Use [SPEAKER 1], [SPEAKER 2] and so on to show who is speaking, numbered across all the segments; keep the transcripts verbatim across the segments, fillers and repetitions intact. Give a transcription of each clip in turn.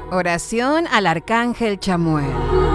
[SPEAKER 1] Oración al Arcángel Chamuel.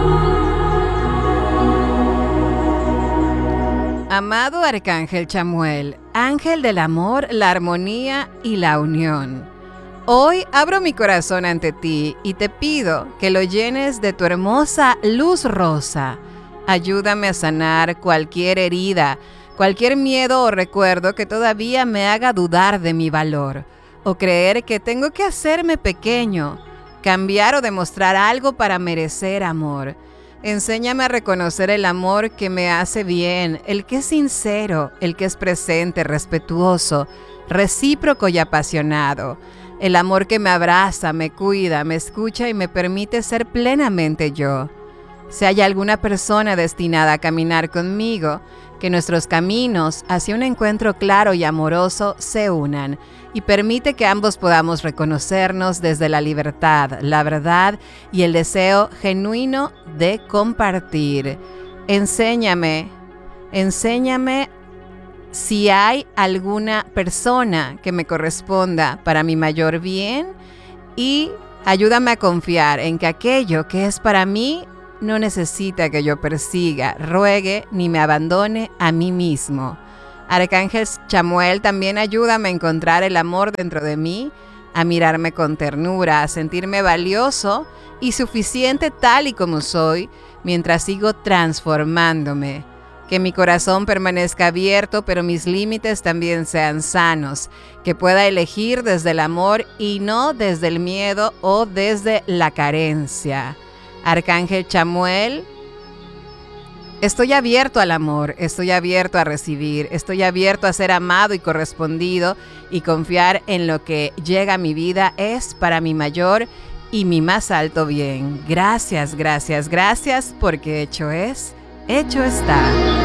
[SPEAKER 1] Amado Arcángel Chamuel, ángel del amor, la armonía y la unión. Hoy abro mi corazón ante ti y te pido que lo llenes de tu hermosa luz rosa. Ayúdame a sanar cualquier herida, cualquier miedo o recuerdo que todavía me haga dudar de mi valor, o creer que tengo que hacerme pequeño, cambiar o demostrar algo para merecer amor. Enséñame a reconocer el amor que me hace bien, el que es sincero, el que es presente, respetuoso, recíproco y apasionado. El amor que me abraza, me cuida, me escucha y me permite ser plenamente yo. Si hay alguna persona destinada a caminar conmigo, que nuestros caminos hacia un encuentro claro y amoroso se unan y permite que ambos podamos reconocernos desde la libertad, la verdad y el deseo genuino de compartir. Enséñame, enséñame si hay alguna persona que me corresponda para mi mayor bien y ayúdame a confiar en que aquello que es para mí no necesita que yo persiga, ruegue ni me abandone a mí mismo. Arcángel Chamuel, también ayúdame a encontrar el amor dentro de mí, a mirarme con ternura, a sentirme valioso y suficiente tal y como soy, mientras sigo transformándome. Que mi corazón permanezca abierto, pero mis límites también sean sanos. Que pueda elegir desde el amor y no desde el miedo o desde la carencia. Arcángel Chamuel, estoy abierto al amor, estoy abierto a recibir, estoy abierto a ser amado y correspondido y confiar en lo que llega a mi vida es para mi mayor y mi más alto bien. Gracias, gracias, gracias, porque hecho es, hecho está.